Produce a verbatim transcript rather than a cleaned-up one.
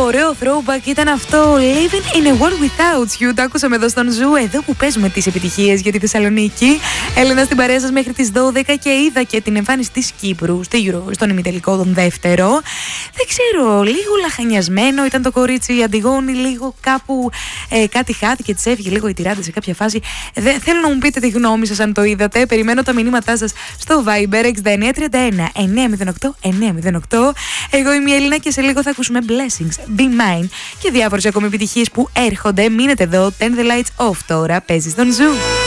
ωραίο throwback ήταν αυτό. Living in a world without you. Το άκουσαμε εδώ στον Ζου, εδώ που παίζουμε τις επιτυχίες για τη Θεσσαλονίκη. Έλενα στην παρέα σας μέχρι τις δώδεκα και είδα και την εμφάνιση της Κύπρου στη Euro, στον ημιτελικό τον δεύτερο. Δεν ξέρω, λίγο λαχανιασμένο ήταν το κορίτσι. Η Αντιγόνη λίγο κάπου ε, κάτι χάθηκε, της έφυγε λίγο η τυράντα σε κάποια φάση. Δεν, θέλω να μου πείτε τη γνώμη σας αν το είδατε. Περιμένω τα μηνύματά σας στο Viber εξήντα εννέα τριάντα ένα εννιακόσια οκτώ εννιακόσια οκτώ. Εγώ είμαι η Έλληνα και σε λίγο θα ακούσουμε Blessings, Be Mine και διάφορες ακόμη επιτυχίες που έρχονται. Μείνετε εδώ, Turn the Lights Off τώρα, παίζει στον Ζου.